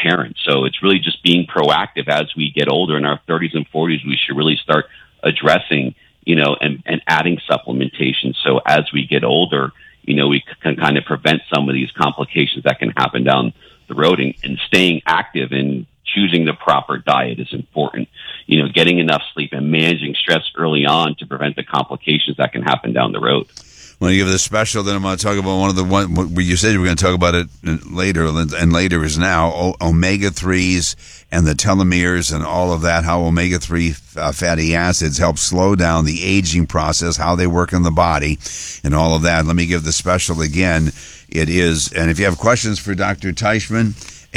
parents. So it's really just being proactive as we get older in our 30s and 40s. We should really start addressing, and adding supplementation. So as we get older, we can kind of prevent some of these complications that can happen down the road, and staying active and choosing the proper diet is important. Getting enough sleep and managing stress early on to prevent the complications that can happen down the road. When you give the special, then I'm going to talk about one where you said you were going to talk about it later, and later is now omega-3s and the telomeres and all of that, how omega-3 fatty acids help slow down the aging process, how they work in the body, and all of that. Let me give the special again. It is, and if you have questions for Dr. Teichmann,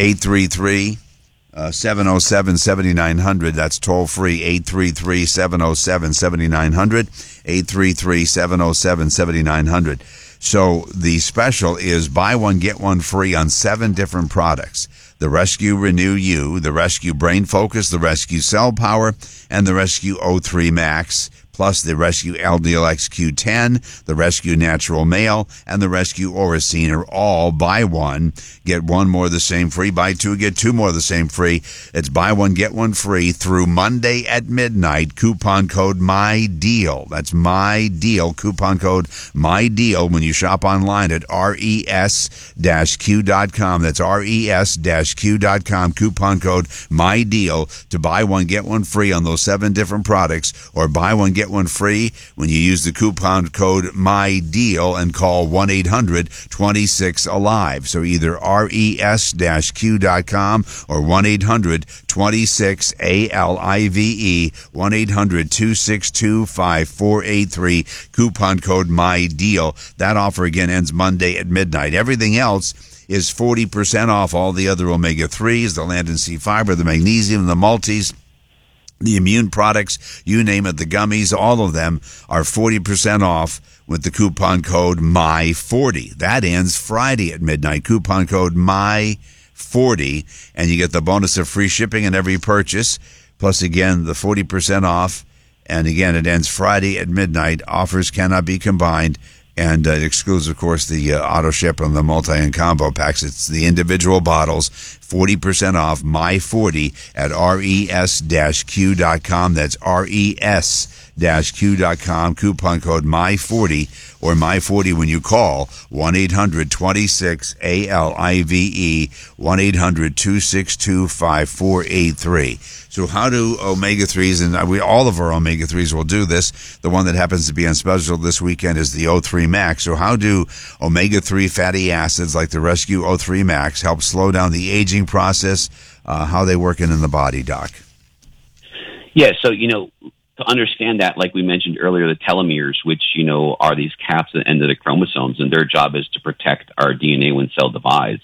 833-707-7900. That's toll free, 833-707-7900, 833-707-7900. So the special is buy one, get one free on 7 different products. The Rescue Renew You, the Rescue Brain Focus, the Rescue Cell Power, and the Rescue O3 Max, plus the Rescue LDLX Q10, the Rescue Natural Male, and the Rescue Oracine are all buy one, get one more the same free, buy 2, get 2 more the same free. It's buy one, get one free through Monday at midnight. Coupon code MyDeal. That's MyDeal. Coupon code MyDeal when you shop online at res-q.com. That's res-q.com. Coupon code MyDeal to buy one, get one free on those 7 different products, or buy one, get one free when you use the coupon code MyDeal and call 1-800-26-ALIVE. So either res-q.com or 1-800-26-ALIVE, 1-800-262-5483, coupon code MyDeal. That offer again ends Monday at midnight. Everything else is 40% off. All the other omega-3s, the Lantin C fiber, the magnesium, the multis, the immune products, you name it, the gummies, all of them are 40% off with the coupon code MY40. That ends Friday at midnight. Coupon code MY40, and you get the bonus of free shipping in every purchase, plus again the 40% off. And again, it ends Friday at midnight. Offers cannot be combined. And it excludes, of course, the auto ship and the multi and combo packs. It's the individual bottles, 40% off, MY40 at res-q.com. That's res-q.com. Coupon code MY40 or MY40 when you call 1-800-26-ALIVE, 1-800-262-5483. So how do omega-3s, and all of our omega-3s will do this. The one that happens to be on special this weekend is the O3 Max. So how do omega-3 fatty acids like the Rescue O3 Max help slow down the aging process? How are they working in the body, Doc? Yeah, so, to understand that, like we mentioned earlier, the telomeres, which, are these caps at the end of the chromosomes, and their job is to protect our DNA when cell divides.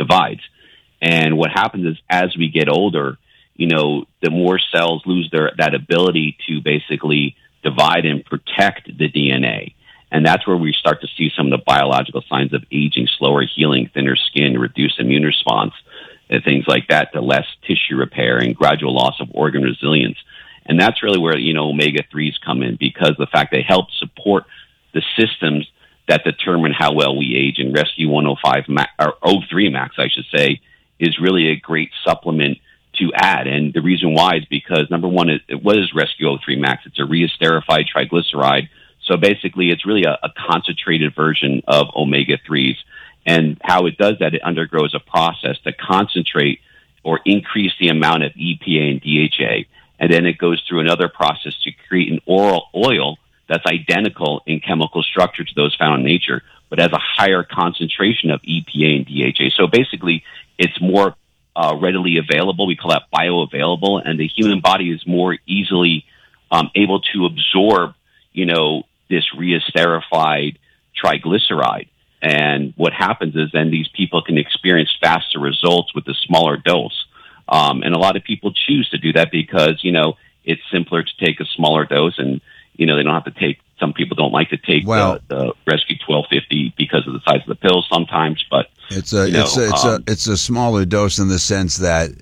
And what happens is as we get older, the more cells lose that ability to basically divide and protect the DNA. And that's where we start to see some of the biological signs of aging, slower healing, thinner skin, reduced immune response, and things like that, to less tissue repair and gradual loss of organ resilience. And that's really where, omega-3s come in, because the fact they help support the systems that determine how well we age. And Rescue 105 or O3 Max, I should say, is really a great supplement to add. And the reason why is because, number one, what is Rescue O3 Max? It's a reesterified triglyceride. So basically, it's really a concentrated version of omega-3s. And how it does that, it undergoes a process to concentrate or increase the amount of EPA and DHA. And then it goes through another process to create an oral oil that's identical in chemical structure to those found in nature, but has a higher concentration of EPA and DHA. So basically, it's more readily available. We call that bioavailable, and the human body is more easily able to absorb, this reesterified triglyceride. And what happens is then these people can experience faster results with a smaller dose. And a lot of people choose to do that because, it's simpler to take a smaller dose, and, they don't have to take, some people don't like to take the Rescue 1250 because of the size of the pills sometimes, but it's a smaller dose in the sense that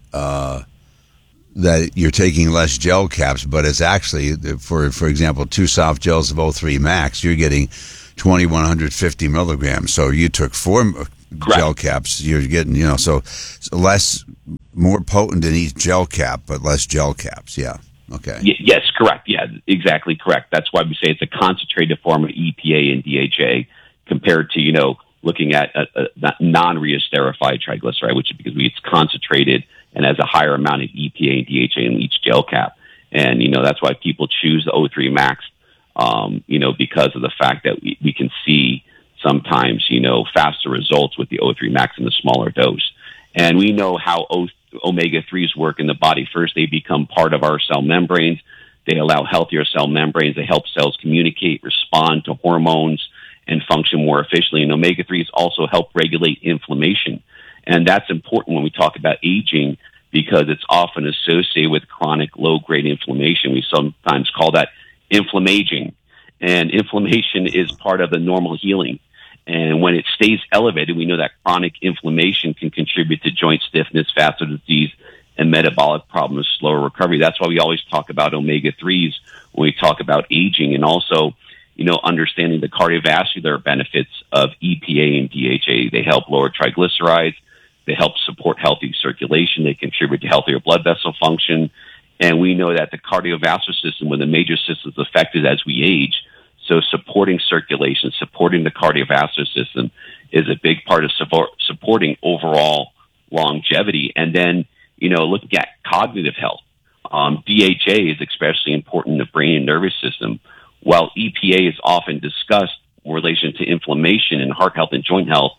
that you're taking less gel caps, but it's actually, for example, 2 soft gels of O3 Max, you're getting 2,150 milligrams. So you took 4 gel caps, you're getting, so less more potent in each gel cap, but less gel caps. Yeah. Okay. Yes, correct. Yeah, exactly correct. That's why we say it's a concentrated form of EPA and DHA compared to, looking at a non-reesterified triglyceride, which is because it's concentrated and has a higher amount of EPA and DHA in each gel cap. And, that's why people choose the O3 Max, because of the fact that we can see sometimes, faster results with the O3 Max in the smaller dose. And we know how omega-3s work in the body. First, they become part of our cell membranes. They allow healthier cell membranes. They help cells communicate, respond to hormones, and function more efficiently. And omega-3s also help regulate inflammation. And that's important when we talk about aging because it's often associated with chronic low-grade inflammation. We sometimes call that inflammaging. And inflammation is part of the normal healing. And when it stays elevated, we know that chronic inflammation can contribute to joint stiffness, vascular disease, and metabolic problems, slower recovery. That's why we always talk about omega-3s when we talk about aging, and also, understanding the cardiovascular benefits of EPA and DHA. They help lower triglycerides. They help support healthy circulation. They contribute to healthier blood vessel function. And we know that the cardiovascular system, one of the major systems affected as we age, so supporting circulation, supporting the cardiovascular system is a big part of supporting overall longevity. And then, looking at cognitive health, DHA is especially important in the brain and nervous system. While EPA is often discussed in relation to inflammation and heart health and joint health,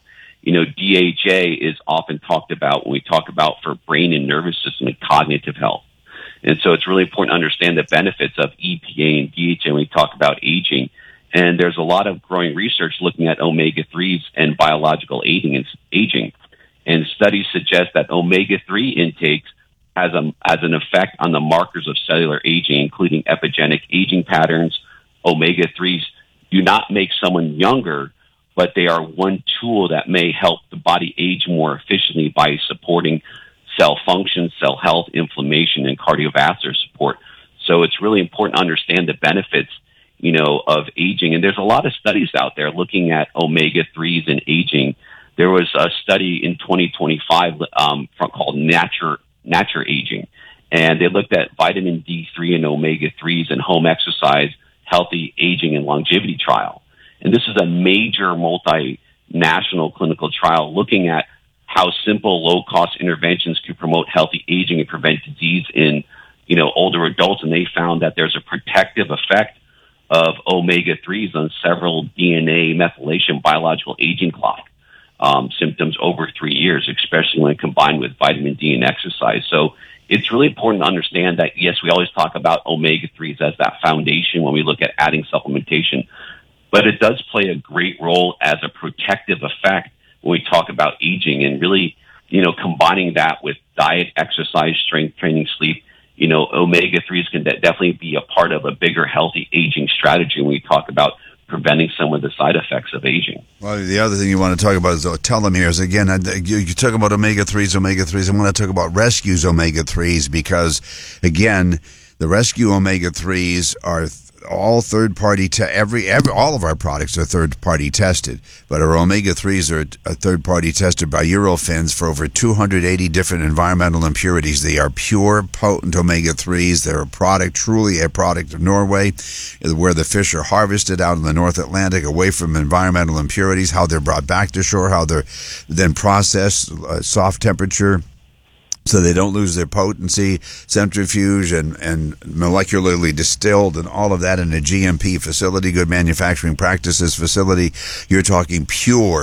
DHA is often talked about when we talk about for brain and nervous system and cognitive health. And so it's really important to understand the benefits of EPA and DHA when we talk about aging. And there's a lot of growing research looking at omega-3s and biological aging. And studies suggest that omega-3 intake has an effect on the markers of cellular aging, including epigenetic aging patterns. Omega-3s do not make someone younger, but they are one tool that may help the body age more efficiently by supporting cell function, cell health, inflammation, and cardiovascular support. So it's really important to understand the benefits, of aging. And there's a lot of studies out there looking at omega-3s and aging. There was a study in 2025 called Nature Aging, and they looked at vitamin D3 and omega-3s and home exercise, healthy aging and longevity trial. And this is a major multinational clinical trial looking at how simple, low-cost interventions can promote healthy aging and prevent disease in, older adults. And they found that there's a protective effect of omega-3s on several DNA methylation biological aging clock symptoms over 3 years, especially when combined with vitamin D and exercise. So it's really important to understand that, yes, we always talk about omega-3s as that foundation when we look at adding supplementation, but it does play a great role as a protective effect when we talk about aging, and really, combining that with diet, exercise, strength training, sleep. Omega-3s can definitely be a part of a bigger healthy aging strategy when we talk about preventing some of the side effects of aging. Well, the other thing you want to talk about is telomeres. Again, you talk about omega-3s. I want to talk about Rescue's omega-3s because, again, the Rescue omega-3s are all third-party. All of our products are third-party tested, but our omega-3s are third-party tested by Eurofins for over 280 different environmental impurities. They are pure, potent omega-3s. They're truly a product of Norway, where the fish are harvested out in the North Atlantic, away from environmental impurities. How they're brought back to shore, how they're then processed, soft temperature, so they don't lose their potency, centrifuge and molecularly distilled, and all of that in a GMP facility, good manufacturing practices facility. You're talking pure,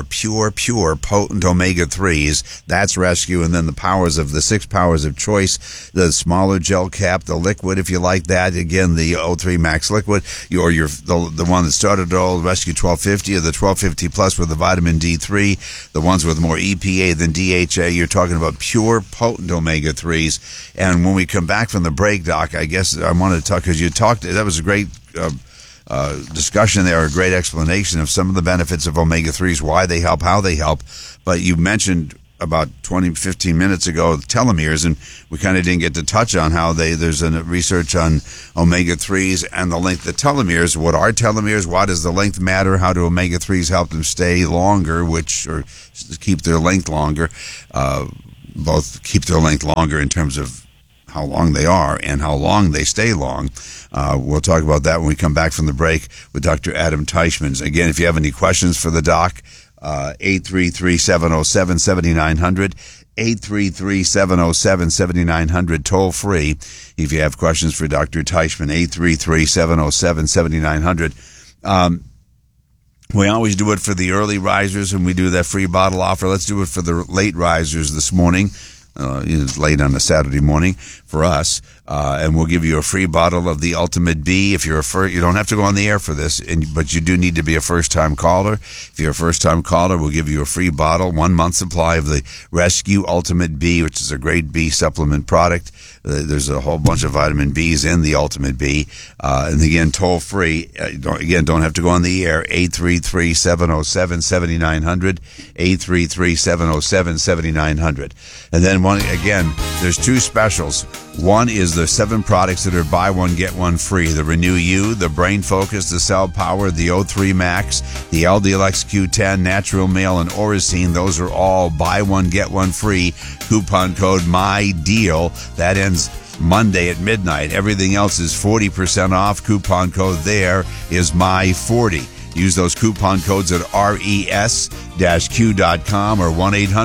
potent omega-3s. That's Rescue. And then the 6 powers of choice, the smaller gel cap, the liquid, if you like that. Again, the O3 Max liquid, or the one that started it all, Rescue 1250, or the 1250 Plus with the vitamin D3, the ones with more EPA than DHA. You're talking about pure, potent omega-3s. And when we come back from the break, Doc, I guess I wanted to talk, because that was a great discussion there, a great explanation of some of the benefits of omega-3s, why they help, how they help. But you mentioned about 15 minutes ago telomeres, and we kind of didn't get to touch on how there's a research on omega-3s and the length of telomeres. What are telomeres? Why does the length matter? How do omega-3s help them stay longer, or keep their length longer? both keep their length longer in terms of how long they are and how long they stay long. We'll talk about that when we come back from the break with Dr. Adam Teichman. Again, if you have any questions for the doc, 833-707-7900, 833-707-7900, toll free. If you have questions for Dr. Teichman, 833-707-7900. We always do it for the early risers, and we do that free bottle offer. Let's do it for the late risers this morning. It's late on a Saturday morning for us, and we'll give you a free bottle of the Ultimate B. If you're you don't have to go on the air for this, but you do need to be a first-time caller. If you're a first-time caller, we'll give you a free bottle, 1 month supply of the Rescue Ultimate B, which is a great B supplement product. There's a whole bunch of vitamin Bs in the Ultimate B, and again, toll free. Don't have to go on the air. 833-707-7900, 833-707-7900, and then there's two specials. One is the 7 products that are buy one, get one free. The Renew You, the Brain Focus, the Cell Power, the O3 Max, the LDLX Q10, Natural Male, and Oracine. Those are all buy one, get one free. Coupon code MyDeal. That ends Monday at midnight. Everything else is 40% off. Coupon code there is MY40. Use those coupon codes at res-q.com or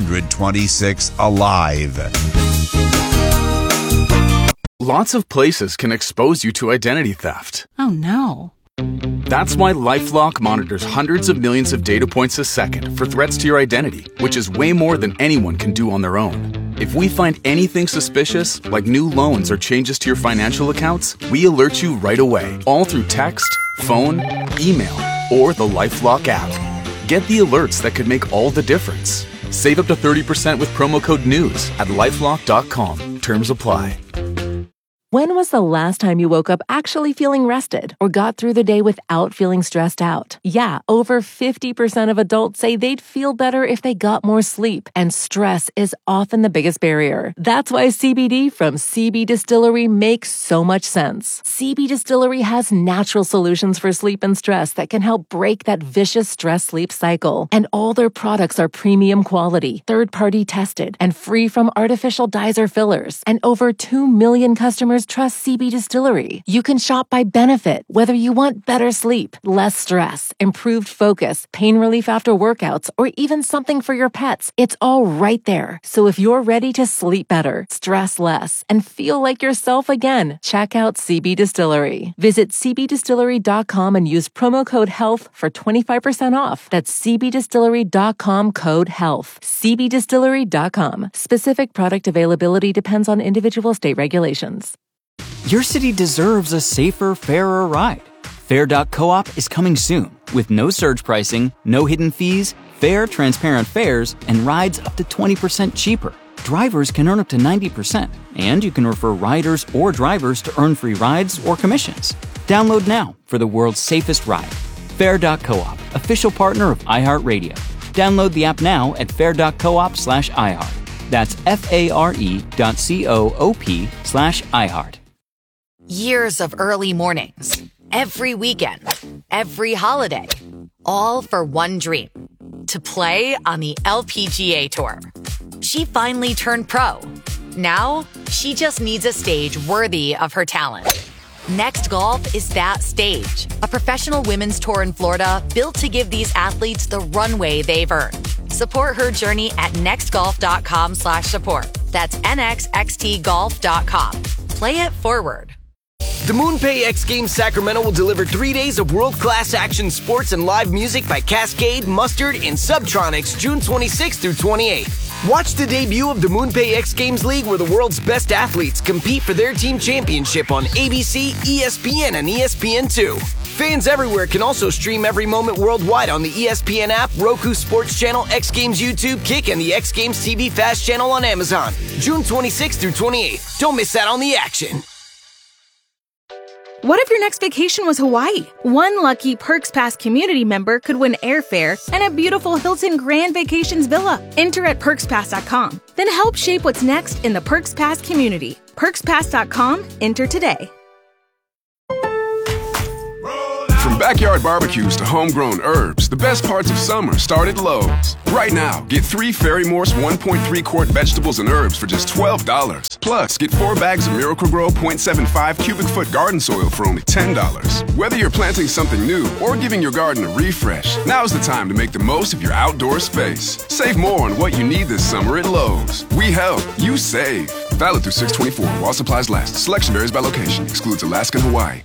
1-800-26-ALIVE. Lots of places can expose you to identity theft. Oh, no. That's why LifeLock monitors hundreds of millions of data points a second for threats to your identity, which is way more than anyone can do on their own. If we find anything suspicious, like new loans or changes to your financial accounts, we alert you right away, all through text, phone, email, or the LifeLock app. Get the alerts that could make all the difference. Save up to 30% with promo code NEWS at LifeLock.com. Terms apply. When was the last time you woke up actually feeling rested or got through the day without feeling stressed out? Yeah, over 50% of adults say they'd feel better if they got more sleep, and stress is often the biggest barrier. That's why CBD from CB Distillery makes so much sense. CB Distillery has natural solutions for sleep and stress that can help break that vicious stress-sleep cycle. And all their products are premium quality, third-party tested, and free from artificial dyes or fillers. And over 2 million customers trust CB Distillery. You can shop by benefit, whether you want better sleep, less stress, improved focus, pain relief after workouts, or even something for your pets. It's all right there. So if you're ready to sleep better, stress less, and feel like yourself again, check out CB Distillery. Visit cbdistillery.com and use promo code HEALTH for 25% off. That's cbdistillery.com code HEALTH. cbdistillery.com. Specific product availability depends on individual state regulations. Your city deserves a safer, fairer ride. Fair.coop is coming soon with no surge pricing, no hidden fees, fair, transparent fares, and rides up to 20% cheaper. Drivers can earn up to 90%, and you can refer riders or drivers to earn free rides or commissions. Download now for the world's safest ride. Fair.coop, official partner of iHeartRadio. Download the app now at fair.coop/iHeart. That's FARE.coop/iHeart. Years of early mornings, every weekend, every holiday, all for one dream, to play on the LPGA Tour. She finally turned pro. Now, she just needs a stage worthy of her talent. Next Golf is that stage, a professional women's tour in Florida built to give these athletes the runway they've earned. Support her journey at nextgolf.com/support. That's nxxtgolf.com. Play it forward. The MoonPay X Games Sacramento will deliver 3 days of world-class action sports and live music by Cascade, Mustard, and Subtronics June 26th through 28th. Watch the debut of the MoonPay X Games League, where the world's best athletes compete for their team championship on ABC, ESPN, and ESPN2. Fans everywhere can also stream every moment worldwide on the ESPN app, Roku Sports Channel, X Games YouTube, Kick, and the X Games TV Fast channel on Amazon. June 26th through 28th. Don't miss out on the action. What if your next vacation was Hawaii? One lucky Perks Pass community member could win airfare and a beautiful Hilton Grand Vacations villa. Enter at PerksPass.com. Then help shape what's next in the Perks Pass community. PerksPass.com. Enter today. From back backyard barbecues to homegrown herbs, the best parts of summer start at Lowe's. Right now, get 3 Fairy Morse 1.3 quart vegetables and herbs for just $12. Plus, get 4 bags of Miracle Grow 0.75 cubic foot garden soil for only $10. Whether you're planting something new or giving your garden a refresh, now's the time to make the most of your outdoor space. Save more on what you need this summer at Lowe's. We help, you save. Valid through 6/24 while supplies last. Selection varies by location. Excludes Alaska and Hawaii.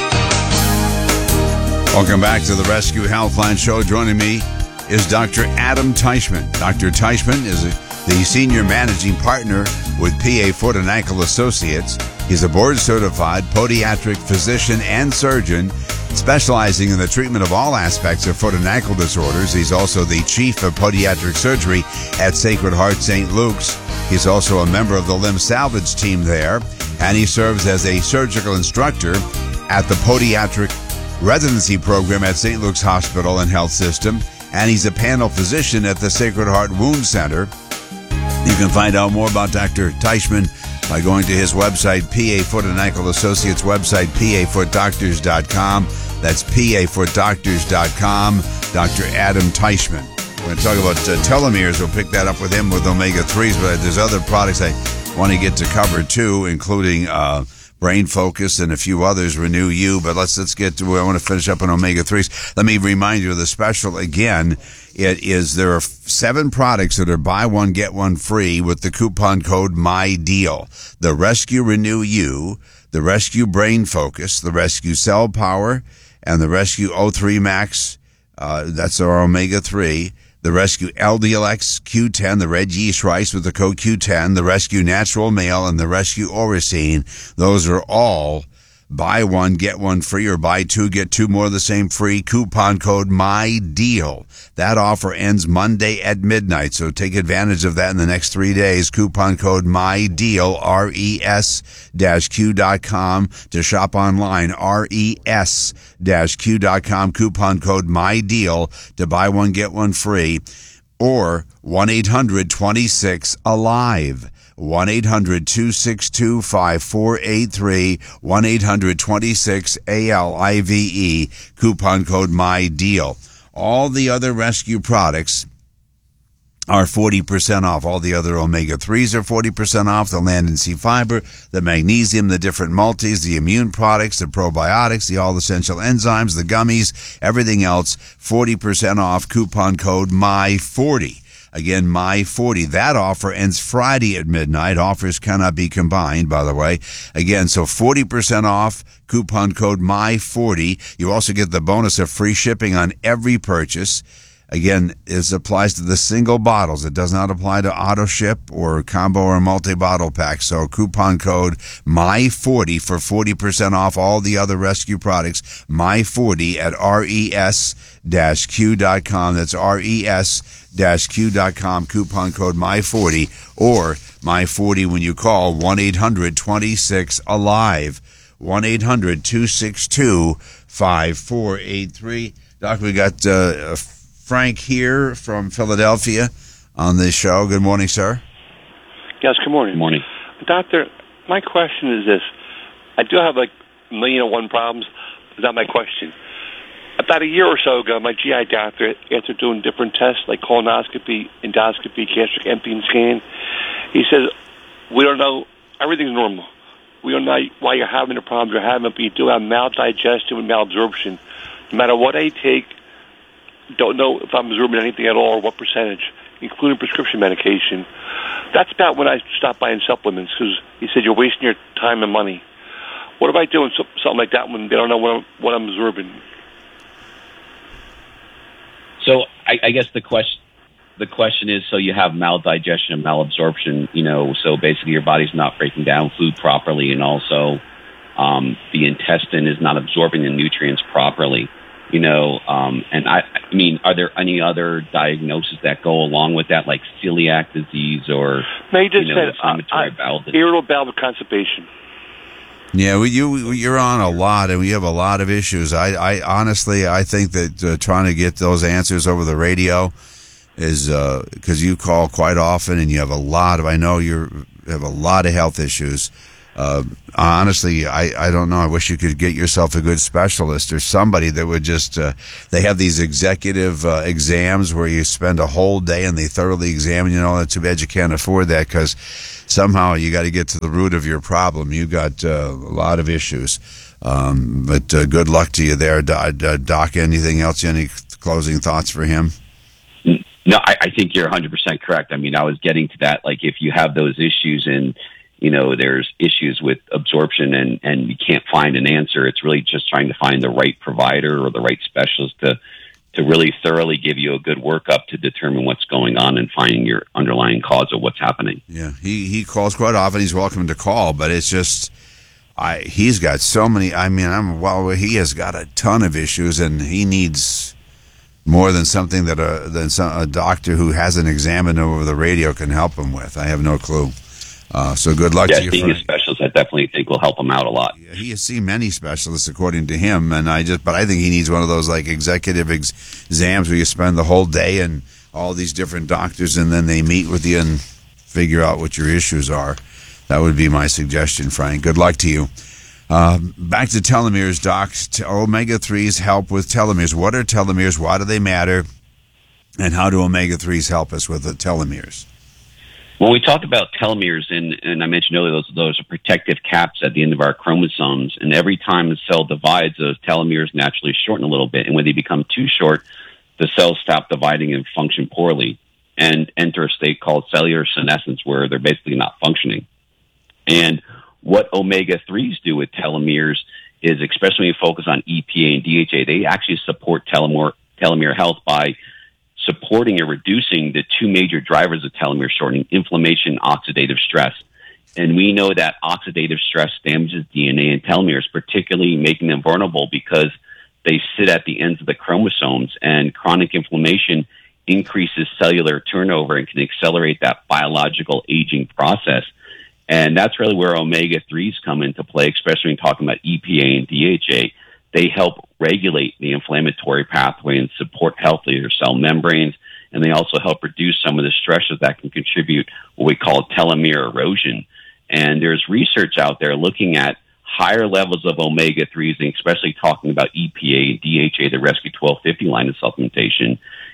Welcome back to the Rescue Healthline Show. Joining me is Dr. Adam Teichman. Dr. Teichman is the senior managing partner with PA Foot and Ankle Associates. He's a board-certified podiatric physician and surgeon specializing in the treatment of all aspects of foot and ankle disorders. He's also the chief of podiatric surgery at Sacred Heart St. Luke's. He's also a member of the limb salvage team there, and he serves as a surgical instructor at the podiatric residency program at St. Luke's Hospital and Health System, and he's a panel physician at the Sacred Heart Wound Center. You can find out more about Dr. Teichman by going to his website, PA Foot and Ankle Associates website, pafootdoctors.com. That's pafootdoctors.com. Dr. Adam Teichman. We're going to talk about telomeres. We'll pick that up with him with omega-3s, but there's other products I want to get to cover too, including Brain Focus and a few others, Renew You. But let's get to where I want to finish up on omega-3s. Let me remind you of the special again. There are 7 products that are buy one, get one free with the coupon code MyDeal. The Rescue Renew You, the Rescue Brain Focus, the Rescue Cell Power, and the Rescue O3 Max. That's our omega-3. The Rescue LDLX Q10, the red yeast rice with the code Q10, the Rescue Natural Male, and the Rescue Oracine. Those are all buy one, get one free, or buy 2, get 2 more of the same free. Coupon code MyDeal. That offer ends Monday at midnight, so take advantage of that in the next 3 days. Coupon code MyDeal, res-q.com to shop online, res-q.com. Coupon code MyDeal to buy one, get one free, or 1-800-26-ALIVE. 1-800-262-5483, 1-800-26-ALIVE, coupon code MyDeal. All the other rescue products are 40% off. All the other omega-3s are 40% off. The Land and Sea Fiber, the magnesium, the different multis, the immune products, the probiotics, the all essential enzymes, the gummies, everything else, 40% off. Coupon code MY40. Again, MY40. That offer ends Friday at midnight. Offers cannot be combined, by the way. Again, so 40% off, coupon code MY40. You also get the bonus of free shipping on every purchase. Again, this applies to the single bottles. It does not apply to auto ship or combo or multi-bottle packs. So coupon code MY40 for 40% off all the other rescue products. MY40 at res-q.com. That's res-q.com. Coupon code MY40 or MY40 when you call 1-800-26-ALIVE. 1-800-262-5483. Doc, we got Frank here from Philadelphia on this show. Good morning, sir. Yes, good morning. Good morning. Doctor, my question is this. I do have like 1,000,001 problems. That's not my question. About a year or so ago, my GI doctor, after doing different tests like colonoscopy, endoscopy, gastric emptying scan, he says, we don't know, everything's normal. We don't know why you're having the problems you're having, but you do have maldigestion and malabsorption. No matter what I take, don't know if I'm absorbing anything at all or what percentage, including prescription medication. That's about when I stopped buying supplements because he said you're wasting your time and money. What if I do something like that when they don't know what I'm absorbing? So I guess the question is, so you have maldigestion and malabsorption, so basically your body's not breaking down food properly, and also the intestine is not absorbing the nutrients properly. And I mean, are there any other diagnoses that go along with that, like celiac disease or inflammatory bowel disease? Irritable bowel constipation. Yeah, you're on a lot, and we have a lot of issues. I honestly, I think that trying to get those answers over the radio is because you call quite often, and you have a lot of. I know you have a lot of health issues. Honestly, I don't know. I wish you could get yourself a good specialist or somebody that would just, they have these executive exams where you spend a whole day and they thoroughly examine, too bad you can't afford that because somehow you got to get to the root of your problem. You got a lot of issues. But good luck to you there, Doc. Anything else? Any closing thoughts for him? No, I think you're 100% correct. I mean, I was getting to that. Like, if you have those issues and, there's issues with absorption and you can't find an answer, it's really just trying to find the right provider or the right specialist to really thoroughly give you a good workup to determine what's going on and finding your underlying cause of what's happening. Yeah, he calls quite often. He's welcome to call, but it's just... he's got so many. I mean, he has got a ton of issues, and he needs more than something that a doctor who hasn't examined him over the radio can help him with. I have no clue. So good luck to you. Being a specialist, I definitely think will help him out a lot. Yeah, he has seen many specialists, according to him, but I think he needs one of those like executive exams where you spend the whole day and all these different doctors, and then they meet with you and figure out what your issues are. That would be my suggestion, Frank. Good luck to you. Back to telomeres, Doc. Omega-3s help with telomeres. What are telomeres? Why do they matter? And how do omega-3s help us with the telomeres? When we talk about telomeres, and I mentioned earlier, those are protective caps at the end of our chromosomes. And every time the cell divides, those telomeres naturally shorten a little bit. And when they become too short, the cells stop dividing and function poorly and enter a state called cellular senescence, where they're basically not functioning. And what omega-3s do with telomeres is, especially when you focus on EPA and DHA, they actually support telomere health by supporting or reducing the two major drivers of telomere shortening, inflammation and oxidative stress. And we know that oxidative stress damages DNA and telomeres, particularly making them vulnerable because they sit at the ends of the chromosomes, and chronic inflammation increases cellular turnover and can accelerate that biological aging process. And that's really where omega-3s come into play, especially when talking about EPA and DHA. They help regulate the inflammatory pathway and support healthier cell membranes, and they also help reduce some of the stresses that can contribute what we call telomere erosion. And there's research out there looking at higher levels of omega-3s, and especially talking about EPA and DHA, the Rescue 1250 line of supplementation,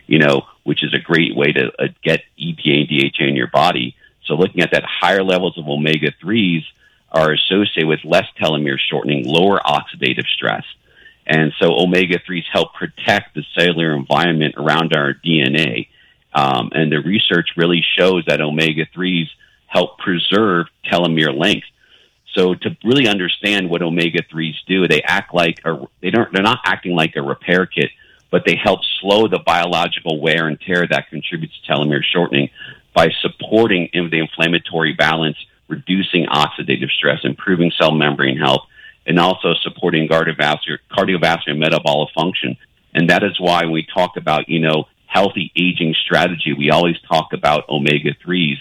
which is a great way to get EPA and DHA in your body. So looking at that, higher levels of omega-3s are associated with less telomere shortening, lower oxidative stress. And so omega-3s help protect the cellular environment around our DNA. And the research really shows that omega-3s help preserve telomere length. So to really understand what omega-3s do, they act like they're not acting like a repair kit, but they help slow the biological wear and tear that contributes to telomere shortening by supporting the inflammatory balance, reducing oxidative stress, improving cell membrane health, and also supporting cardiovascular metabolic function. And that is why when we talk about, healthy aging strategy, we always talk about omega-3s,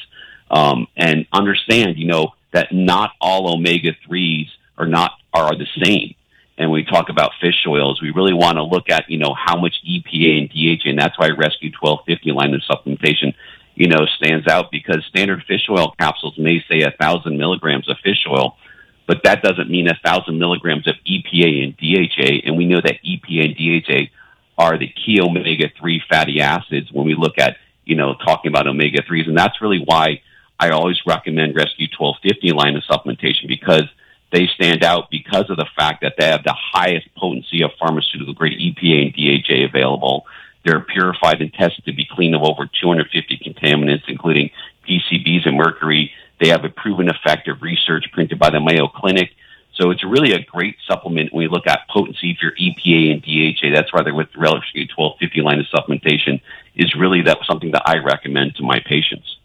and understand, that not all omega-3s are the same. And when we talk about fish oils, we really want to look at, how much EPA and DHA, and that's why Rescue 1250 line of supplementation, stands out, because standard fish oil capsules may say 1,000 milligrams of fish oil, but that doesn't mean 1,000 milligrams of EPA and DHA. And we know that EPA and DHA are the key omega-3 fatty acids when we look at, talking about omega-3s. And that's really why I always recommend Rescue 1250 line of supplementation, because they stand out because of the fact that they have the highest potency of pharmaceutical grade EPA and DHA available. They're purified and tested to be clean of over 250 contaminants, including PCBs and mercury. They have a proven effective research printed by the Mayo Clinic. So it's really a great supplement when you look at potency for EPA and DHA. That's why they're with the Rescue 1250 line of supplementation is really something that I recommend to my patients.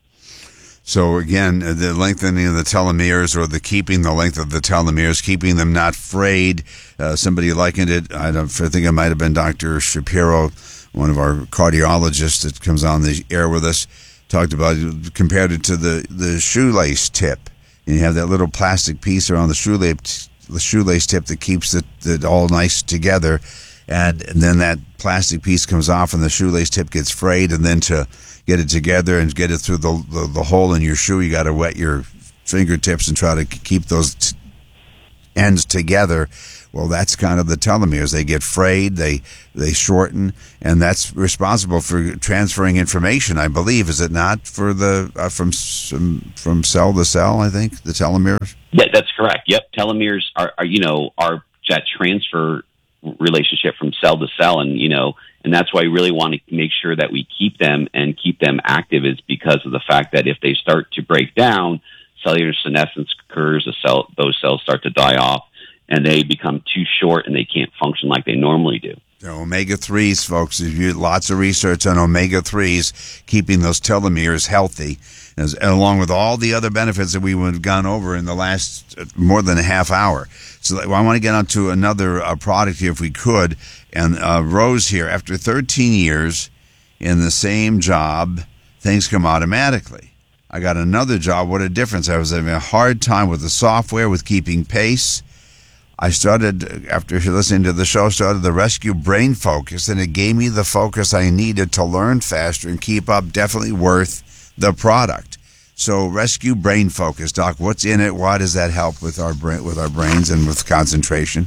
So again, the lengthening of the telomeres, or keeping the length of the telomeres, keeping them not frayed. Somebody likened it, I think it might have been Dr. Shapiro, one of our cardiologists that comes on the air with us, talked about it, compared it to the shoelace tip. And you have that little plastic piece around the shoelace tip that keeps it all nice together. And then that plastic piece comes off and the shoelace tip gets frayed. And then to get it together and get it through the hole in your shoe, you got to wet your fingertips and try to keep those ends together. Well, that's kind of the telomeres. They get frayed, they shorten, and that's responsible for transferring information, I believe, is it not, for the from cell to cell, I think, the telomeres? Yeah, that's correct. Yep, telomeres are that transfer relationship from cell to cell, and that's why we really want to make sure that we keep them active, is because of the fact that if they start to break down, cellular senescence occurs, those cells start to die off, and they become too short and they can't function like they normally do. Omega-3s, folks, lots of research on omega-3s, keeping those telomeres healthy, along with all the other benefits that we would have gone over in the last more than a half hour. So I want to get on to another product here if we could. And Rose here, after 13 years in the same job, things come automatically. I got another job. What a difference. I was having a hard time with the software, with keeping pace. I started, after listening to the show, started the Rescue Brain Focus, and it gave me the focus I needed to learn faster and keep up. Definitely worth the product. So Rescue Brain Focus, Doc, what's in it? Why does that help with our brains and with concentration?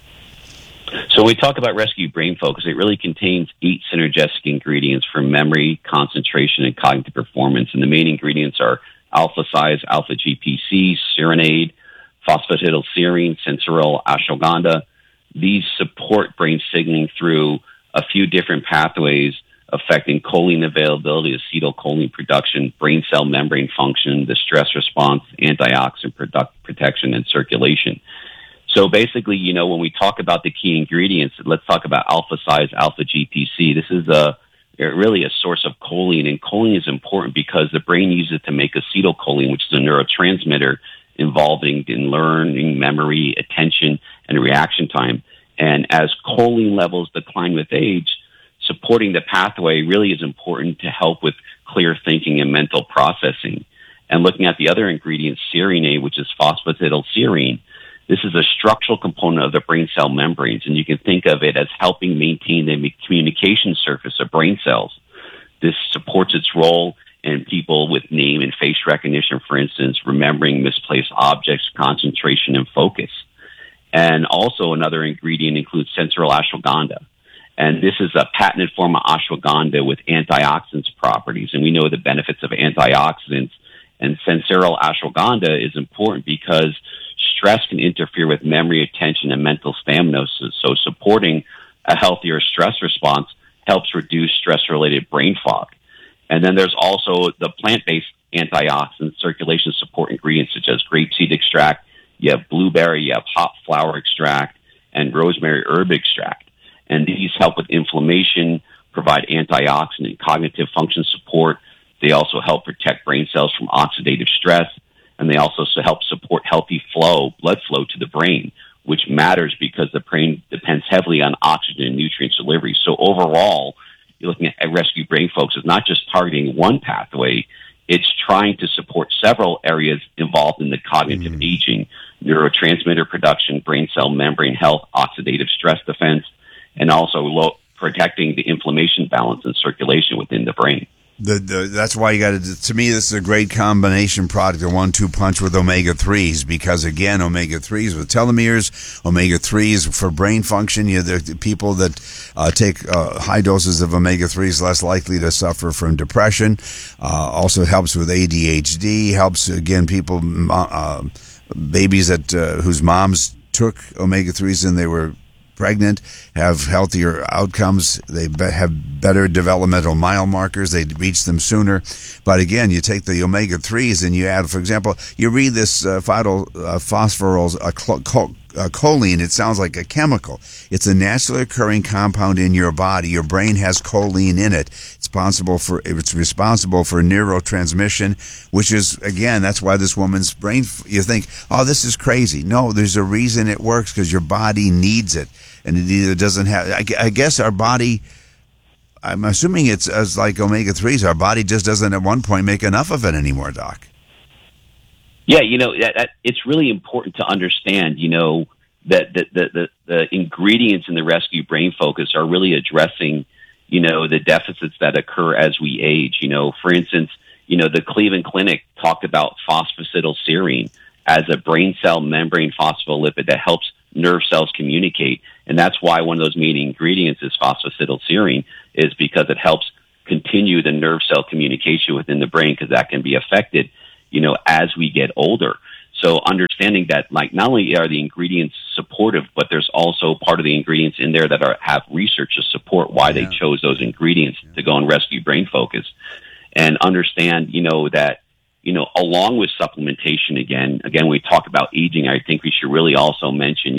So when we talk about Rescue Brain Focus, it really contains 8 synergistic ingredients for memory, concentration, and cognitive performance. And the main ingredients are alpha-size, alpha-GPC, Serenade, phosphatidylserine, Sensoril, ashwagandha. These support brain signaling through a few different pathways affecting choline availability, acetylcholine production, brain cell membrane function, the stress response, antioxidant protection, and circulation. So basically, when we talk about the key ingredients, let's talk about alpha-size, alpha-GPC. This is really a source of choline, and choline is important because the brain uses it to make acetylcholine, which is a neurotransmitter involving in learning, memory, attention, and reaction time. And as choline levels decline with age, supporting the pathway really is important to help with clear thinking and mental processing. And looking at the other ingredient, Serenade, which is phosphatidylserine, this is a structural component of the brain cell membranes, and you can think of it as helping maintain the communication surface of brain cells. This supports its role in people with name and face recognition, for instance, remembering misplaced objects, concentration, and focus. And also another ingredient includes Sensoril ashwagandha. And this is a patented form of ashwagandha with antioxidants properties. And we know the benefits of antioxidants. And Sensoril ashwagandha is important because stress can interfere with memory, attention, and mental stamina. So supporting a healthier stress response helps reduce stress-related brain fog. And then there's also the plant-based antioxidant circulation support ingredients such as grapeseed extract, you have blueberry, you have hop flower extract, and rosemary herb extract. And these help with inflammation, provide antioxidant and cognitive function support. They also help protect brain cells from oxidative stress, and they also help support healthy blood flow to the brain, which matters because the brain depends heavily on oxygen and nutrients delivery. So overall, you're looking at Rescue Brain Focus is not just targeting one pathway, it's trying to support several areas involved in the cognitive aging, neurotransmitter production, brain cell membrane health, oxidative stress defense, and also protecting the inflammation balance and circulation within the brain. That's why you got to me, this is a great combination product, a 1-2 punch with omega-3s, because again, omega-3s with telomeres, omega-3s for brain function. The people that take high doses of omega-3s less likely to suffer from depression. Also helps with ADHD, helps, again, people, babies that whose moms took omega-3s and they were pregnant, have healthier outcomes. They have better developmental mile markers. They reach them sooner. But again, you take the omega-3s and you add, for example, you read this phosphoryl choline. It sounds like a chemical. It's a naturally occurring compound in your body. Your brain has choline in it. It's responsible for neurotransmission, which is, again, that's why this woman's brain, you think, oh, this is crazy. No, there's a reason it works, because your body needs it. And it either doesn't have, I guess our body, I'm assuming it's as like omega-3s, our body just doesn't at one point make enough of it anymore, Doc. Yeah, it's really important to understand, that the ingredients in the Rescue Brain Focus are really addressing, the deficits that occur as we age. For instance, The Cleveland Clinic talked about phosphatidylserine as a brain cell membrane phospholipid that helps nerve cells communicate. And that's why one of those main ingredients is phosphatidylserine, is because it helps continue the nerve cell communication within the brain, because that can be affected, as we get older. So understanding that, like, not only are the ingredients supportive, but there's also part of the ingredients in there that have research to support why they chose those ingredients to go and rescue brain focus. And understand, that, along with supplementation, again, we talk about aging, I think we should really also mention,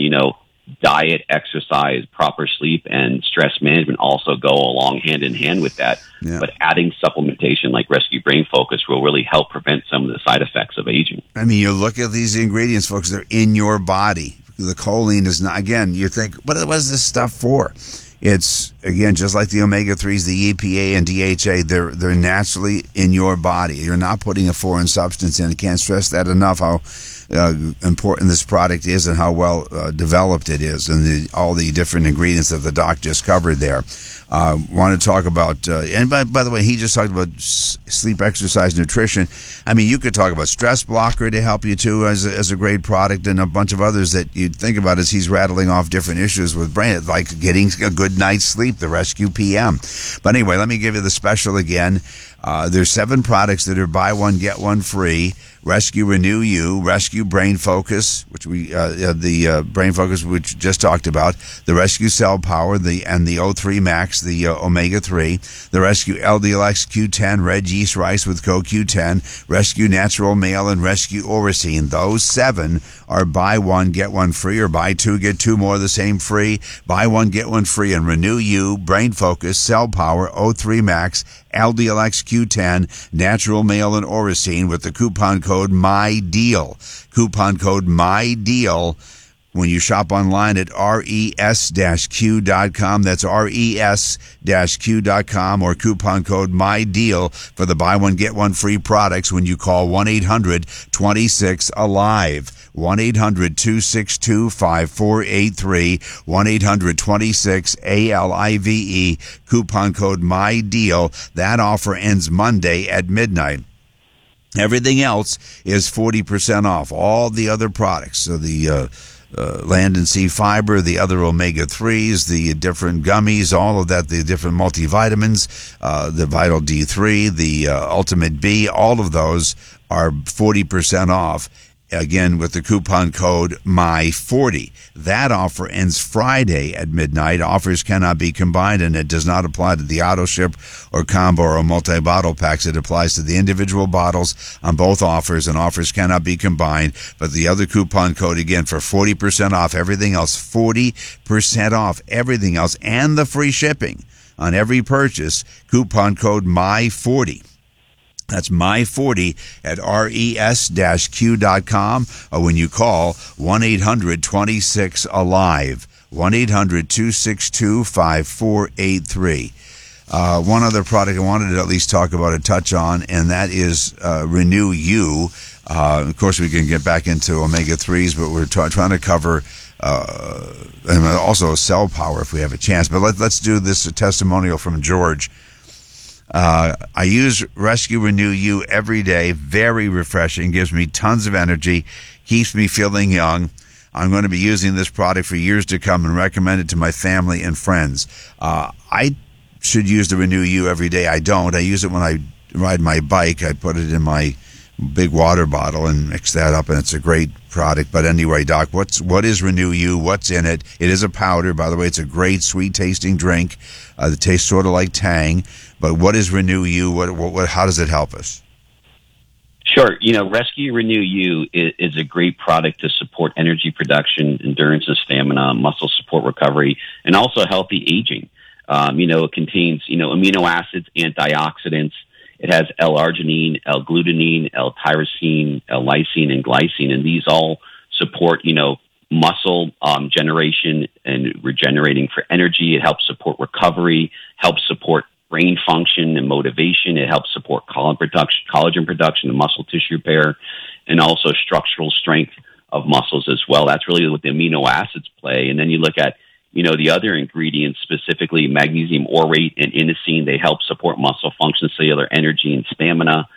diet, exercise, proper sleep, and stress management also go along hand in hand with that. Yeah. But adding supplementation like Rescue Brain Focus will really help prevent some of the side effects of aging. I mean, you look at these ingredients, folks, they're in your body. The choline is not, again, you think, what is this stuff for? It's, again, just like the omega-3s, the EPA and DHA, they're naturally in your body. You're not putting a foreign substance in. I can't stress that enough, how important this product is and how well developed it is, and all the different ingredients that the doc just covered there. Want to talk about, and by the way, he just talked about sleep, exercise, nutrition. I mean, you could talk about stress blocker to help you too as a great product, and a bunch of others that you'd think about as he's rattling off different issues with brain, like getting a good night's sleep, the Rescue PM. But anyway, let me give you the special again. There's 7 products that are buy one, get one free. Rescue Renew You, Rescue Brain Focus, which the Brain Focus, which just talked about, the Rescue Cell Power, and the O3 Max, the omega-3, the Rescue LDLX Q10, Red Yeast Rice with CoQ10, Rescue Natural Male, and Rescue Oracine. Those 7 are buy one, get one free, or buy 2, get 2 more of the same free. Buy one, get one free, and Renew You, Brain Focus, Cell Power, O3 Max, LDLX Q10, Natural Male, and Oracine with the coupon code MyDeal. Coupon code MyDeal when you shop online at res-q.com. That's res-q.com, or coupon code MyDeal for the buy one, get one free products when you call 1-800-26-ALIVE. 1-800-262-5483, 1-800-26-ALIVE, coupon code MyDeal. That offer ends Monday at midnight. Everything else is 40% off. All the other products. So the Land and Sea Fiber, the other omega-3s, the different gummies, all of that, the different multivitamins, the Vital D3, the Ultimate B, all of those are 40% off. Again, with the coupon code MY40. That offer ends Friday at midnight. Offers cannot be combined, and it does not apply to the auto ship or combo or multi-bottle packs. It applies to the individual bottles on both offers, and offers cannot be combined. But the other coupon code, again, for 40% off everything else, 40% off everything else, and the free shipping on every purchase, coupon code MY40. That's MY40 at res-q.com, or when you call 1-800-26-ALIVE, 1-800-262-5483. One other product I wanted to at least talk about and touch on, and that is Renew You. Of course, we can get back into omega-3s, but we're trying to cover and also cell power if we have a chance. But let's do this testimonial from George. I use Rescue Renew You every day. Very refreshing. Gives me tons of energy. Keeps me feeling young. I'm going to be using this product for years to come and recommend it to my family and friends. I should use the Renew You every day. I don't. I use it when I ride my bike. I put it in my big water bottle and mix that up, and it's a great product. But anyway, Doc, what is Renew You? What's in it? It is a powder, by the way. It's a great sweet tasting drink. It tastes sort of like Tang. But what is Renew You? How does it help us? Sure. Rescue Renew You is a great product to support energy production, endurance and stamina, muscle support recovery, and also healthy aging. It contains, amino acids, antioxidants. It has L-arginine, L-glutamine, L-tyrosine, L-lysine, and glycine, and these all support, muscle generation and regenerating for energy. It helps support recovery, helps support brain function and motivation. It helps support collagen production and muscle tissue repair, and also structural strength of muscles as well. That's really what the amino acids play. And then you look at, the other ingredients, specifically magnesium orate and inosine. They help support muscle function, cellular energy, and stamina.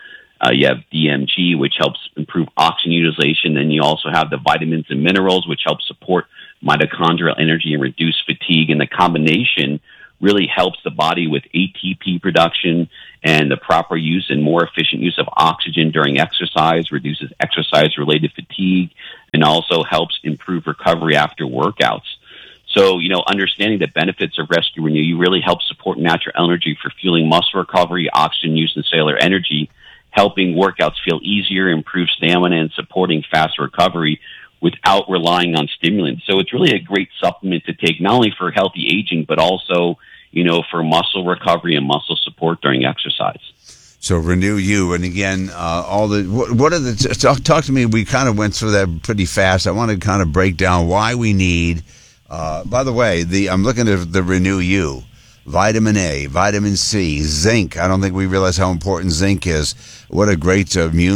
You have DMG, which helps improve oxygen utilization. Then you also have the vitamins and minerals, which help support mitochondrial energy and reduce fatigue. And the combination really helps the body with ATP production and the proper use and more efficient use of oxygen during exercise, reduces exercise-related fatigue, and also helps improve recovery after workouts. So, understanding the benefits of Rescue Renew, you really help support natural energy for fueling muscle recovery, oxygen use, and cellular energy, helping workouts feel easier, improve stamina, and supporting faster recovery without relying on stimulants. So it's really a great supplement to take, not only for healthy aging, but also, for muscle recovery and muscle support during exercise. So Renew You, and again, what are the, talk to me, we kind of went through that pretty fast. I want to kind of break down why we need, by the way, I'm looking at the Renew You. Vitamin A, vitamin C, zinc. I don't think we realize how important zinc is. What a great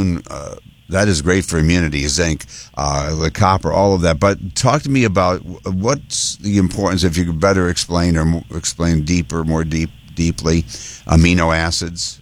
that is great for immunity, zinc, the copper, all of that. But talk to me about what's the importance, if you could better explain or explain more deeply, amino acids.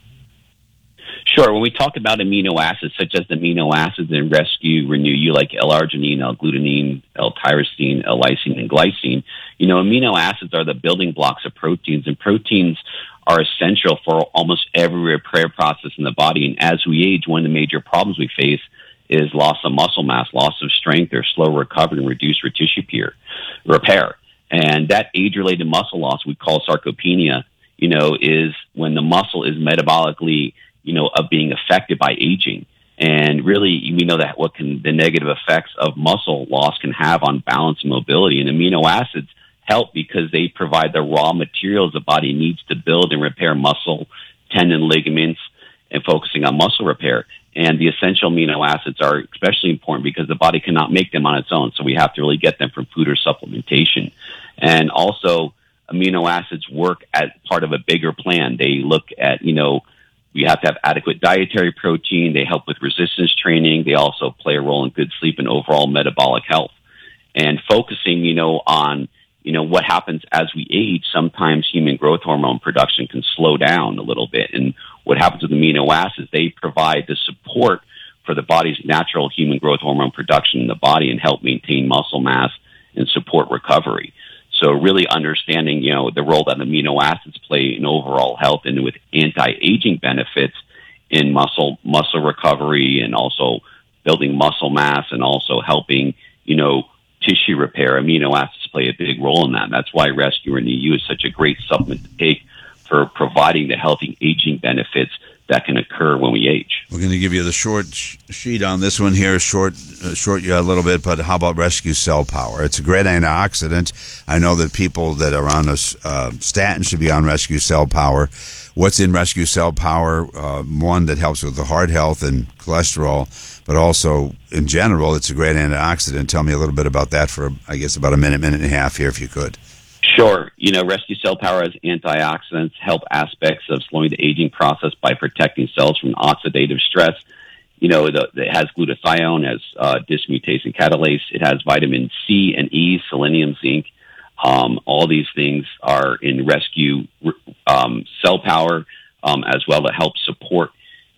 Sure. When we talk about amino acids, such as the amino acids in Rescue Renew You, like L-arginine, L-glutamine, L-tyrosine, L-lysine, and glycine, amino acids are the building blocks of proteins, and proteins are essential for almost every repair process in the body. And as we age, one of the major problems we face is loss of muscle mass, loss of strength, or slow recovery and reduced tissue repair. And that age-related muscle loss we call sarcopenia, is when the muscle is metabolically of being affected by aging. And really, we know that the negative effects of muscle loss can have on balance and mobility. And amino acids help because they provide the raw materials the body needs to build and repair muscle, tendon, ligaments, and focusing on muscle repair. And the essential amino acids are especially important because the body cannot make them on its own. So we have to really get them from food or supplementation. And also, amino acids work as part of a bigger plan. They look at, we have to have adequate dietary protein. They help with resistance training. They also play a role in good sleep and overall metabolic health. And focusing, on, what happens as we age, sometimes human growth hormone production can slow down a little bit. And what happens with amino acids, they provide the support for the body's natural human growth hormone production in the body and help maintain muscle mass and support recovery. So really understanding, the role that amino acids play in overall health and with anti-aging benefits in muscle recovery and also building muscle mass and also helping, tissue repair. Amino acids play a big role in that. That's why Rescue Renew You is such a great supplement to take for providing the healthy aging benefits that can occur when we age. We're going to give you the short sheet on this one here, short you a little bit, but how about Rescue Cell Power? It's a great antioxidant. I know that people that are on a statin should be on Rescue Cell Power. What's in Rescue Cell Power? One, that helps with the heart health and cholesterol, but also in general, it's a great antioxidant. Tell me a little bit about that for, I guess, about a minute and a half here, if you could. Sure. Rescue Cell Power has antioxidants, help aspects of slowing the aging process by protecting cells from oxidative stress. It has glutathione, has dismutase and catalase. It has vitamin C and E, selenium, zinc. All these things are in Rescue Cell Power as well to help support,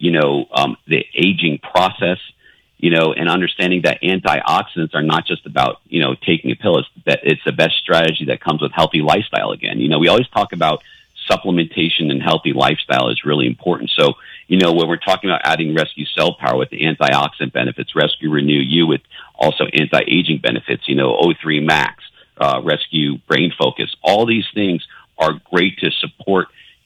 the aging process. And understanding that antioxidants are not just about, taking a pill. It's the best strategy that comes with healthy lifestyle again. We always talk about supplementation and healthy lifestyle is really important. So, when we're talking about adding Rescue Cell Power with the antioxidant benefits, Rescue Renew You with also anti-aging benefits, O3 Max, Rescue Brain Focus, all these things are great to support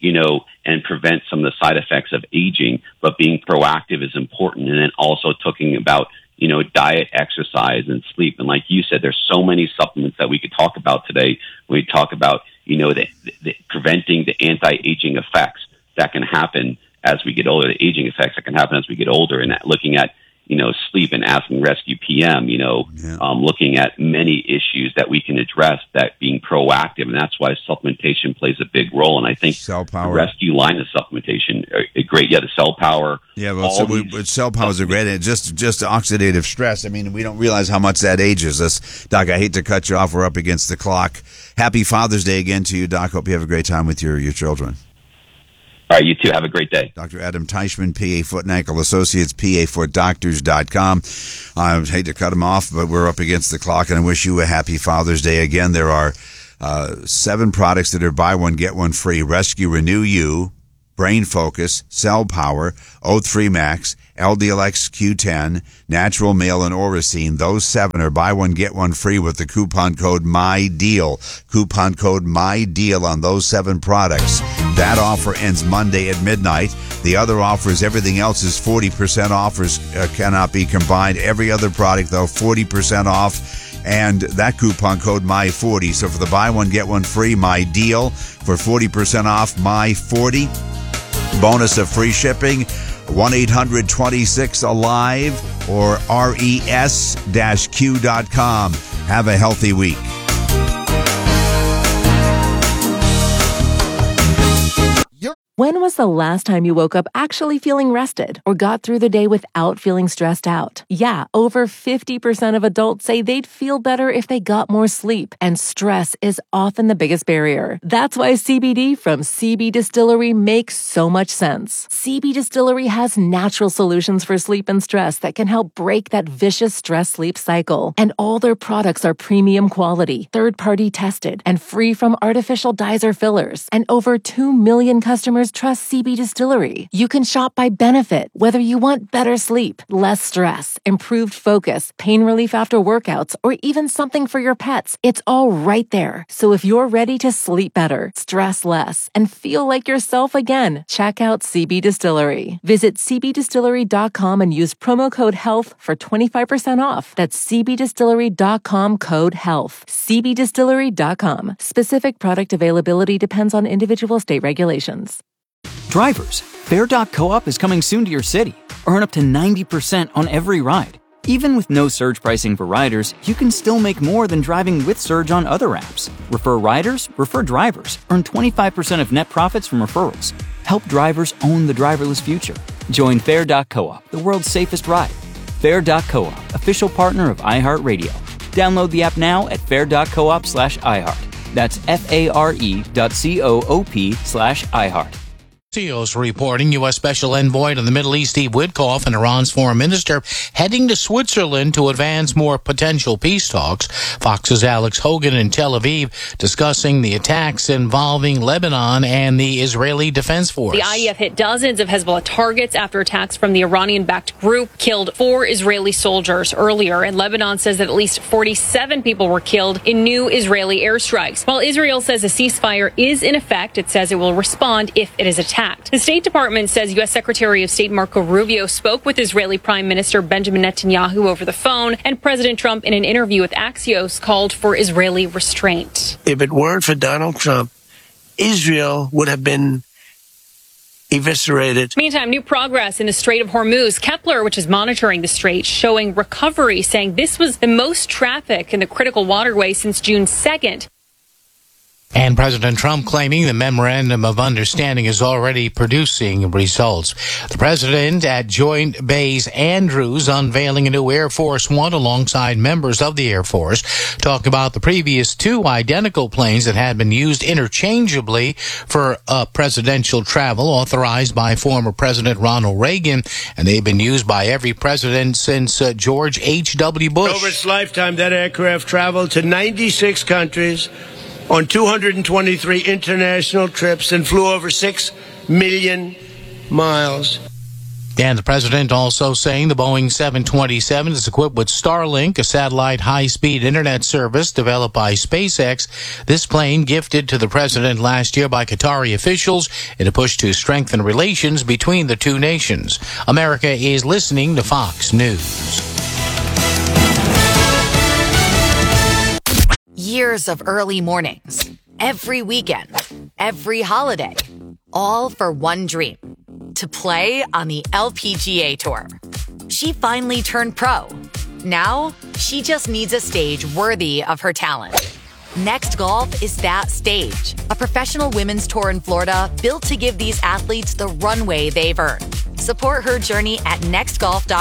and prevent some of the side effects of aging, but being proactive is important. And then also talking about, diet, exercise, and sleep. And like you said, there's so many supplements that we could talk about today when we talk about, the preventing the anti-aging effects that can happen as we get older, the aging effects that can happen as we get older, and looking at, sleep and asking Rescue PM, looking at many issues that we can address, that being proactive. And that's why supplementation plays a big role. And I think Cell Power, the Rescue line of supplementation are great. Yeah, the Cell Power. Yeah, well, Cell Power is a great, just oxidative stress. I mean, we don't realize how much that ages us. Doc, I hate to cut you off. We're up against the clock. Happy Father's Day again to you, Doc. Hope you have a great time with your children. All right, you too. Have a great day. Dr. Adam Teichman, PA Foot and Ankle Associates, PAFootDoctors.com. I hate to cut him off, but we're up against the clock, and I wish you a happy Father's Day. Again, there are 7 products that are buy one, get one free. Rescue Renew You, Brain Focus, Cell Power, O3 Max, LDLX Q10, Natural Male, and Oracine. Those 7 are buy one, get one free with the coupon code MyDeal. Coupon code MyDeal on those 7 products. That offer ends Monday at midnight. The other offers, everything else is 40% offers, cannot be combined. Every other product, though, 40% off. And that coupon code MY40. So for the buy one, get one free, MyDeal. For 40% off, MY40. Bonus of free shipping, 1-800-26-ALIVE or res-q.com. Have a healthy week. When was the last time you woke up actually feeling rested or got through the day without feeling stressed out? Yeah, over 50% of adults say they'd feel better if they got more sleep, and stress is often the biggest barrier. That's why CBD from CB Distillery makes so much sense. CB Distillery has natural solutions for sleep and stress that can help break that vicious stress-sleep cycle. And all their products are premium quality, third-party tested, and free from artificial dyes or fillers. And over 2 million customers trust CB Distillery. You can shop by benefit, whether you want better sleep, less stress, improved focus, pain relief after workouts, or even something for your pets. It's all right there. So if you're ready to sleep better, stress less, and feel like yourself again, check out CB Distillery. Visit cbdistillery.com and use promo code HEALTH for 25% off. That's cbdistillery.com, code HEALTH. cbdistillery.com. Specific product availability depends on individual state regulations. Drivers, Fair.coop is coming soon to your city. Earn up to 90% on every ride. Even with no surge pricing for riders, you can still make more than driving with Surge on other apps. Refer riders, refer drivers. Earn 25% of net profits from referrals. Help drivers own the driverless future. Join Fair.coop, the world's safest ride. Fair.coop, official partner of iHeartRadio. Download the app now at fair.coop/iHeart. That's FARE.coop/iHeart. Axios reporting U.S. Special Envoy to the Middle East Steve Witkoff and Iran's foreign minister heading to Switzerland to advance more potential peace talks. Fox's Alex Hogan in Tel Aviv discussing the attacks involving Lebanon and the Israeli Defense Force. The IDF hit dozens of Hezbollah targets after attacks from the Iranian-backed group killed 4 Israeli soldiers earlier, and Lebanon says that at least 47 people were killed in new Israeli airstrikes. While Israel says a ceasefire is in effect, it says it will respond if it is attacked. The State Department says U.S. Secretary of State Marco Rubio spoke with Israeli Prime Minister Benjamin Netanyahu over the phone, and President Trump, in an interview with Axios, called for Israeli restraint. If it weren't for Donald Trump, Israel would have been eviscerated. Meantime, new progress in the Strait of Hormuz. Kepler, which is monitoring the strait, showing recovery, saying this was the most traffic in the critical waterway since June 2nd. And President Trump claiming the memorandum of understanding is already producing results. The president at Joint Base Andrews unveiling a new Air Force One alongside members of the Air Force. Talk about the previous 2 identical planes that had been used interchangeably for presidential travel authorized by former President Ronald Reagan. And they've been used by every president since George H.W. Bush. Over its lifetime, that aircraft traveled to 96 countries on 223 international trips and flew over 6 million miles. And the president also saying the Boeing 727 is equipped with Starlink, a satellite high-speed internet service developed by SpaceX. This plane gifted to the president last year by Qatari officials in a push to strengthen relations between the 2 nations. America is listening to Fox News. Years of early mornings, every weekend, every holiday, all for one dream, to play on the LPGA Tour. She finally turned pro. Now, she just needs a stage worthy of her talent. Next Golf is that stage, a professional women's tour in Florida built to give these athletes the runway they've earned. Support her journey at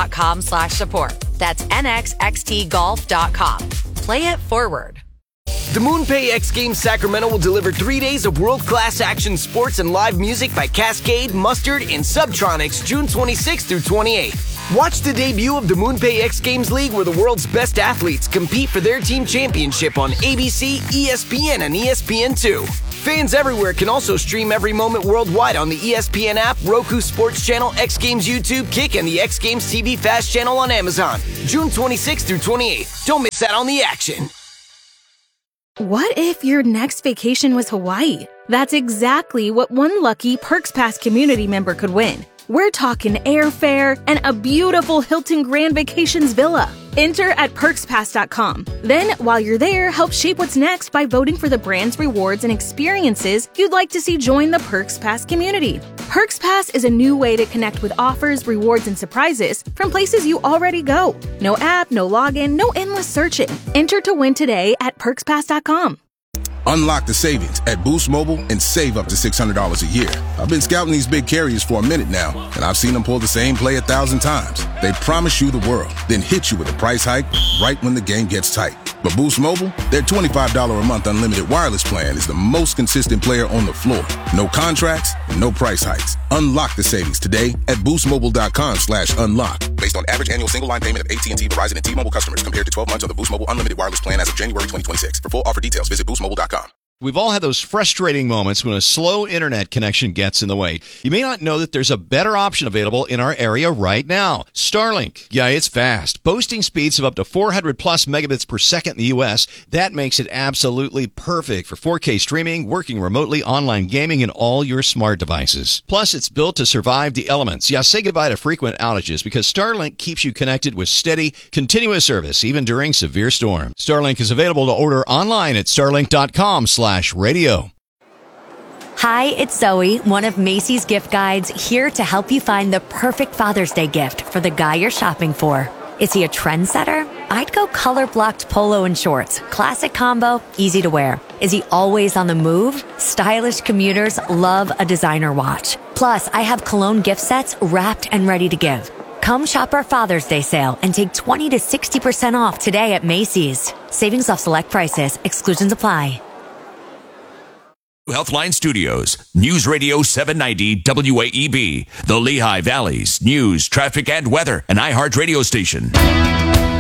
nextgolf.com/support. That's nxxtgolf.com. Play it forward. The MoonPay X Games Sacramento will deliver 3 days of world-class action sports and live music by Cascade, Mustard, and Subtronics June 26th through 28th. Watch the debut of the MoonPay X Games League, where the world's best athletes compete for their team championship on ABC, ESPN, and ESPN2. Fans everywhere can also stream every moment worldwide on the ESPN app, Roku Sports Channel, X Games YouTube, Kick, and the X Games TV Fast channel on Amazon. June 26th through 28th. Don't miss out on the action. What if your next vacation was Hawaii? That's exactly what one lucky Perks Pass community member could win. We're talking airfare and a beautiful Hilton Grand Vacations villa. Enter at PerksPass.com. Then, while you're there, help shape what's next by voting for the brands, rewards, and experiences you'd like to see join the Perks Pass community. Perks Pass is a new way to connect with offers, rewards, and surprises from places you already go. No app, no login, no endless searching. Enter to win today at PerksPass.com. Unlock the savings at Boost Mobile and save up to $600 a year. I've been scouting these big carriers for a minute now, and I've seen them pull the same play 1,000 times. They promise you the world, then hit you with a price hike right when the game gets tight. But Boost Mobile, their $25 a month unlimited wireless plan is the most consistent player on the floor. No contracts, no price hikes. Unlock the savings today at boostmobile.com/unlock. Based on average annual single line payment of AT&T, Verizon, and T-Mobile customers compared to 12 months of the Boost Mobile unlimited wireless plan as of January 2026. For full offer details, visit boostmobile.com. We've all had those frustrating moments when a slow internet connection gets in the way. You may not know that there's a better option available in our area right now. Starlink. Yeah, it's fast. Boasting speeds of up to 400 plus megabits per second in the U.S. That makes it absolutely perfect for 4K streaming, working remotely, online gaming, and all your smart devices. Plus, it's built to survive the elements. Yeah, say goodbye to frequent outages because Starlink keeps you connected with steady, continuous service, even during severe storms. Starlink is available to order online at starlink.com/radio. Hi, it's Zoe, one of Macy's gift guides, here to help you find the perfect Father's Day gift for the guy you're shopping for. Is he a trendsetter? I'd go color-blocked polo and shorts. Classic combo, easy to wear. Is he always on the move? Stylish commuters love a designer watch. Plus, I have cologne gift sets wrapped and ready to give. Come shop our Father's Day sale and take 20 to 60% off today at Macy's. Savings off select prices. Exclusions apply. Healthline Studios, News Radio 790 WAEB, the Lehigh Valley's news, traffic, and weather, an iHeart radio station.